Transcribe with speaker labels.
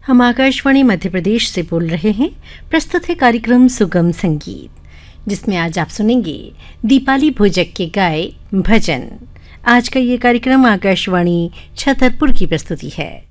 Speaker 1: हम आकाशवाणी मध्य प्रदेश से बोल रहे हैं। प्रस्तुत है कार्यक्रम सुगम संगीत, जिसमें आज आप सुनेंगे दीपाली भोजक के गाए भजन। आज का ये कार्यक्रम आकाशवाणी छतरपुर की प्रस्तुति है।